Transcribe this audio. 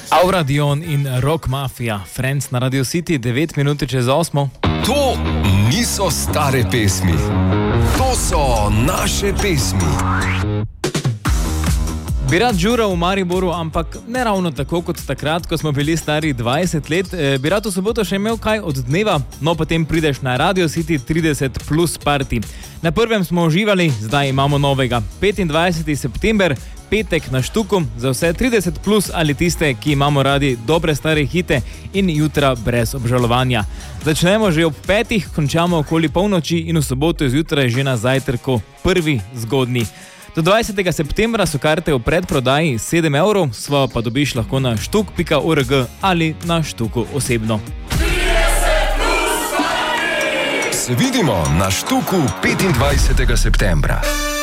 Aura Dion in Rock Mafia, Friends na Radio City, 9 minut čez 8. To niso stare pesmi, to so naše pesmi. Bi rad žural v Mariboru, ampak ne ravno tako kot takrat, ko smo bili stari 20 let. Bi rad v soboto še imel kaj od dneva, no potem prideš na Radio City 30 plus party. Na prvem smo uživali, zdaj imamo novega. 25. september, petek na Štuku, za vse 30 plus ali tiste, ki imamo radi dobre stare hite in jutra brez obžalovanja. Začnemo že ob 5, končamo okoli polnoči in v soboto zjutraj že na zajtrku, prvi zgodni. Do 20. septembra so karte v predprodaji 7 €, svojo pa dobiš lahko na štuk.org ali na Štuku osebno. Se vidimo na Štuku 25. septembra.